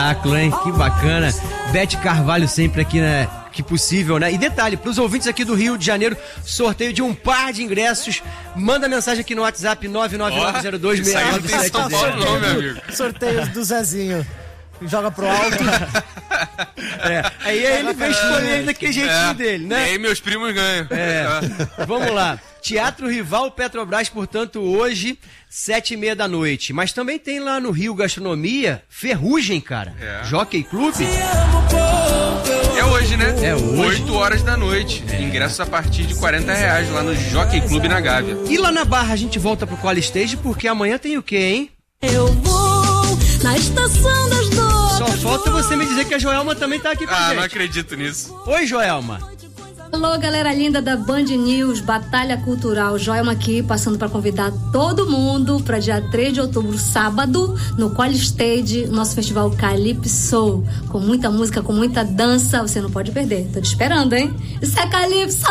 espetáculo, hein? Que bacana. Beth Carvalho sempre aqui, né? Que possível, né? E detalhe, pros ouvintes aqui do Rio de Janeiro, sorteio de um par de ingressos. Manda mensagem aqui no WhatsApp 999026970. Sorteio do Zezinho. Joga pro alto. Aí ele vai escolher daquele jeitinho dele, né? E aí meus primos ganham. Vamos lá. Teatro Rival Petrobras, portanto, hoje, 7h30 da noite. Mas também tem lá no Rio Gastronomia, Ferrugem, cara. Jockey Club. É hoje, né? É hoje. 8 horas da noite. Ingressos a partir de R$40 lá no Jockey Club na Gávea. E lá na Barra a gente volta pro Qual Stage, porque amanhã tem o quê, hein? Eu vou na estação das dores. Só falta você me dizer que a Joelma também tá aqui com a gente. Não acredito nisso. Oi, Joelma. Alô, galera linda da Band News, Batalha Cultural. Joelma aqui, passando para convidar todo mundo para dia 3 de outubro, sábado, no Qual Stage, nosso festival Calypso. Com muita música, com muita dança, você não pode perder. Tô te esperando, hein? Isso é Calypso!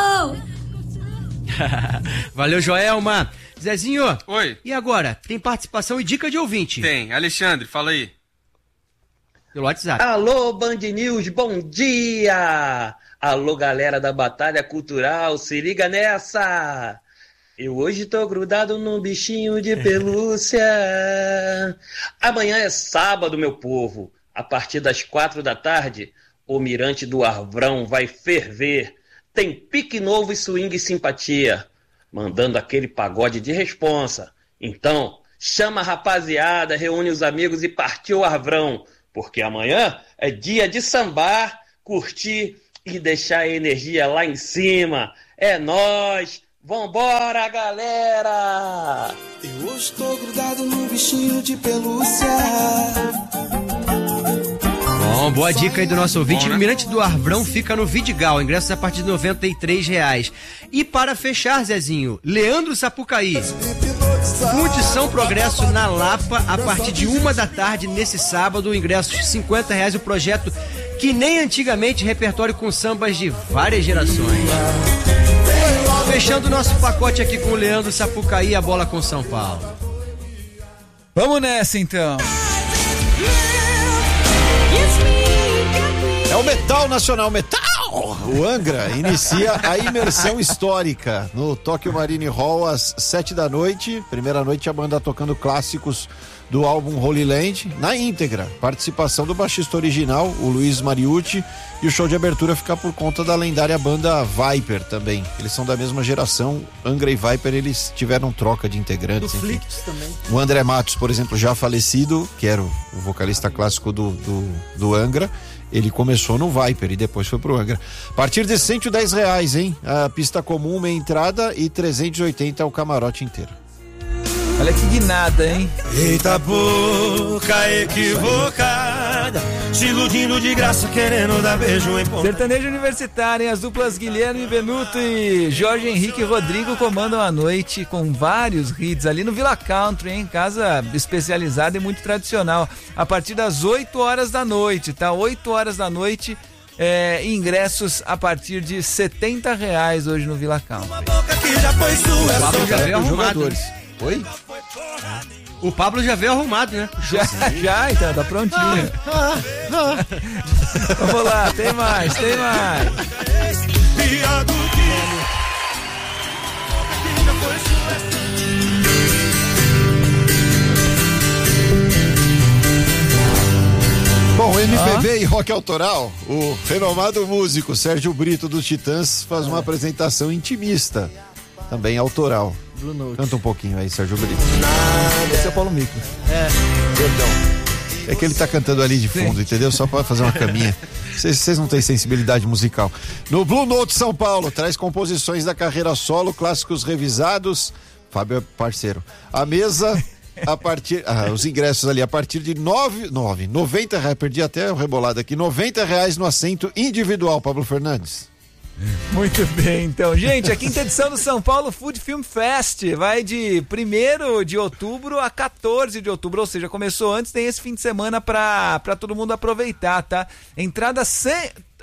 Valeu, Joelma. Zezinho. Oi. E agora? Tem participação e dica de ouvinte? Tem. Alexandre, fala aí. Pelo WhatsApp. Alô, Band News, bom dia! Alô, galera da Batalha Cultural, se liga nessa! Eu hoje tô grudado num bichinho de pelúcia. Amanhã é sábado, meu povo. A partir das 4 da tarde, o Mirante do Arvrão vai ferver. Tem pique novo e swing simpatia, mandando aquele pagode de responsa. Então, chama a rapaziada, reúne os amigos e partiu o Arvrão, porque amanhã é dia de sambar, curtir e deixar a energia lá em cima. É nóis! Vambora, galera! Eu estou grudado num bichinho de pelúcia. Bom, boa dica aí do nosso ouvinte. O Mirante do Arvrão fica no Vidigal, ingressos a partir de R$93. E para fechar, Zezinho, Leandro Sapucaí, Fundição Progresso na Lapa, a partir de 1 da tarde nesse sábado, ingressos R$50, o projeto que nem antigamente, repertório com sambas de várias gerações. Fechando o nosso pacote aqui com o Leandro Sapucaí, a bola com São Paulo. Vamos nessa então. É o Metal Nacional, Metal! O Angra inicia a imersão histórica no Tokyo Marine Hall às 7 da noite. Primeira noite a banda tocando clássicos do álbum Holy Land na íntegra. Participação do baixista original, o Luiz Mariucci, e o show de abertura fica por conta da lendária banda Viper também. Eles são da mesma geração, Angra e Viper, eles tiveram troca de integrantes. Do Flix também. O André Matos, por exemplo, já falecido, que era o vocalista clássico do Angra, ele começou no Viper e depois foi pro Angra. A partir de R$110, hein? A pista comum, meia entrada, e 380 o camarote inteiro. Olha que guinada, hein? Eita boca equivocada, se iludindo de graça, querendo dar beijo em ponta. Sertanejo Universitário, as duplas Guilherme Benuto e Jorge Henrique Rodrigo comandam a noite com vários hits ali no Villa Country, hein? Casa especializada e muito tradicional. A partir das 8 horas da noite, tá? 8 horas da noite, ingressos a partir de R$70 hoje no Villa Country. O Pablo já veio arrumado. Oi? O Pablo já veio arrumado, né? Já, então, tá prontinho. Vamos lá, tem mais. Bom, MPB e rock autoral, o renomado músico Sérgio Brito dos Titãs faz uma apresentação intimista, também autoral. Canta um pouquinho aí, Sérgio Brito. Esse é o Paulo Mico. Perdão. É que ele tá cantando ali de fundo, entendeu? Só para fazer uma caminha. Vocês não têm sensibilidade musical. No Blue Note São Paulo, traz composições da carreira solo, clássicos revisados. Fábio é parceiro. A mesa, os ingressos ali a partir de R$90, perdi até o rebolado aqui, R$90 no assento individual, Pablo Fernandes. Muito bem, então. Gente, a quinta edição do São Paulo Food Film Fest vai de 1º de outubro a 14 de outubro, ou seja, começou antes, tem esse fim de semana pra todo mundo aproveitar, tá? Entrada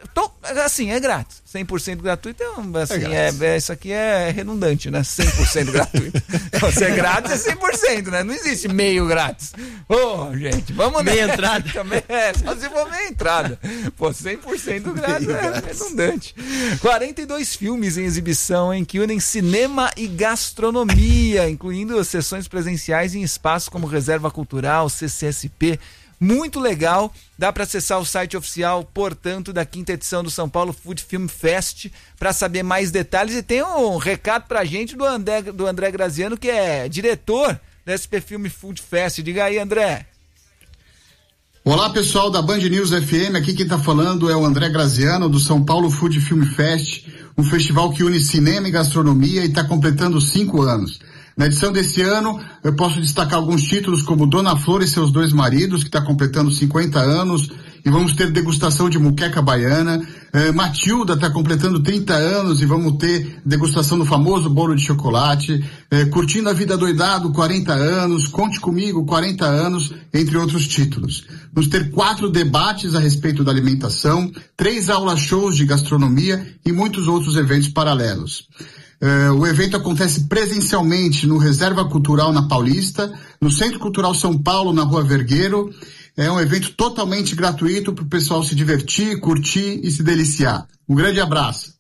assim, é grátis. 100% gratuito, assim, isso aqui é redundante, né? 100% gratuito. Se é grátis, é 100%, né? Não existe meio grátis. Gente, vamos meia entrada. Só se for meia entrada. 100% grátis é redundante. 42 filmes em exibição, que unem cinema e gastronomia, incluindo sessões presenciais em espaços como Reserva Cultural, CCSP. Muito legal, dá para acessar o site oficial, portanto, da 5ª edição do São Paulo Food Film Fest para saber mais detalhes. E tem um recado pra gente do André Graziano, que é diretor da SP Film Food Fest. Diga aí, André. Olá, pessoal da Band News FM, aqui quem tá falando é o André Graziano do São Paulo Food Film Fest, um festival que une cinema e gastronomia e está completando 5 anos. Na edição desse ano, eu posso destacar alguns títulos como Dona Flor e seus 2 maridos, que está completando 50 anos, e vamos ter degustação de muqueca baiana. Matilda está completando 30 anos e vamos ter degustação do famoso bolo de chocolate. Curtindo a Vida Doidado, 40 anos. Conte Comigo, 40 anos, entre outros títulos. Vamos ter 4 debates a respeito da alimentação, 3 aulas-shows de gastronomia e muitos outros eventos paralelos. O evento acontece presencialmente no Reserva Cultural na Paulista, no Centro Cultural São Paulo, na Rua Vergueiro. É um evento totalmente gratuito para o pessoal se divertir, curtir e se deliciar. Um grande abraço.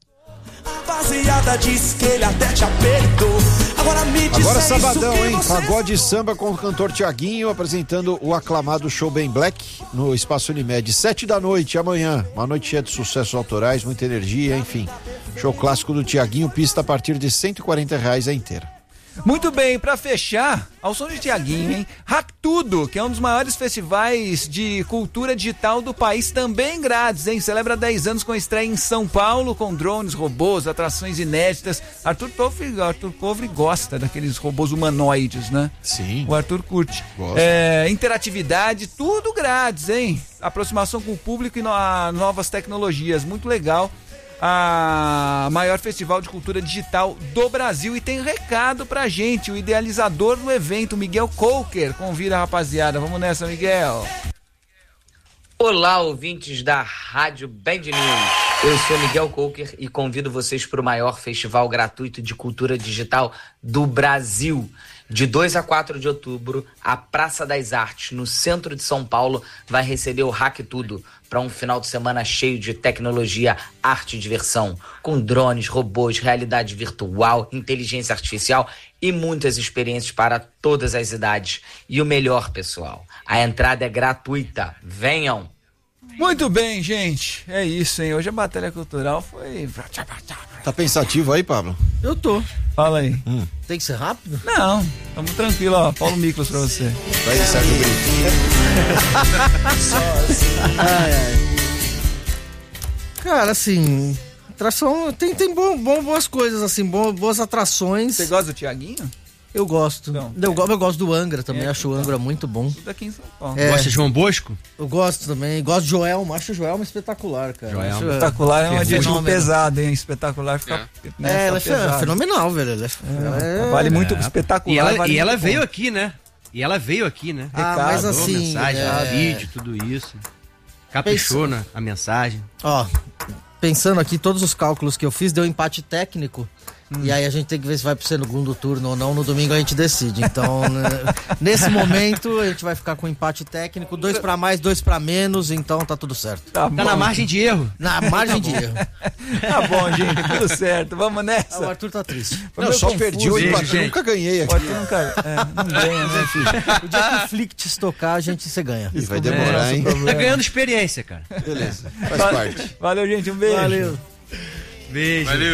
Agora sabadão, hein? Pagode e samba com o cantor Tiaguinho apresentando o aclamado Show Bem Black no Espaço Unimed, 7 da noite, amanhã. Uma noite cheia de sucessos autorais, muita energia, enfim. Show clássico do Tiaguinho, pista a partir de R$140 a inteira. Muito bem, pra fechar, ao som de Tiaguinho, hein? Hack Tudo, que é um dos maiores festivais de cultura digital do país, também grátis, hein? Celebra 10 anos com estreia em São Paulo, com drones, robôs, atrações inéditas. Arthur Kovri gosta daqueles robôs humanoides, né? Sim. O Arthur curte. Interatividade, tudo grátis, hein? Aproximação com o público e novas tecnologias, muito legal. A maior festival de cultura digital do Brasil. E tem recado pra gente, o idealizador do evento, Miguel Coker, convida a rapaziada. Vamos nessa, Miguel. Olá, ouvintes da Rádio Band News. Eu sou Miguel Coker e convido vocês para o maior festival gratuito de cultura digital do Brasil. De 2 a 4 de outubro, a Praça das Artes, no centro de São Paulo, vai receber o Hack Tudo para um final de semana cheio de tecnologia, arte e diversão, com drones, robôs, realidade virtual, inteligência artificial e muitas experiências para todas as idades. E o melhor, pessoal, a entrada é gratuita. Venham! Muito bem, gente. É isso, hein? Hoje a Batalha Cultural foi... Tá pensativo aí, Pablo? Eu tô. Fala aí. Tem que ser rápido? Não, tamo tranquilo, ó. Paulo Miklos pra você. Vai, Sérgio Brito. Cara, assim, atração tem boas coisas, assim, boas atrações. Você gosta do Tiaguinho? Eu gosto. Não, Eu gosto do Angra também, acho o Angra muito bom. Tudo aqui em São Paulo. Gosta de João Bosco? Eu gosto também. Gosto de Joelma, acho o Joelma espetacular, cara. Espetacular é um adjetivo pesado, hein? Espetacular fica... ela é fenomenal, velho. Vale muito espetacular. E ela veio aqui, né? Recado, mas assim, mensagem, vídeo, tudo isso. Caprichou a mensagem. Ó, pensando aqui, todos os cálculos que eu fiz, deu empate técnico. E aí a gente tem que ver se vai pro segundo turno ou não. No domingo a gente decide. Então, nesse momento, a gente vai ficar com empate técnico. 2 pra mais, 2 pra menos. Então tá tudo certo. Tá na margem de erro. Na margem de erro. Tá bom, gente. Tudo certo. Vamos nessa. O Arthur tá triste. Eu só perdi o empate. Eu nunca ganhei aqui. Não ganha, né, filho? O dia que o Flict tocar, você ganha. E vai demorar, hein? Tá ganhando experiência, cara. Beleza. Faz parte. Valeu, gente. Um beijo. Valeu. Beijo. Valeu.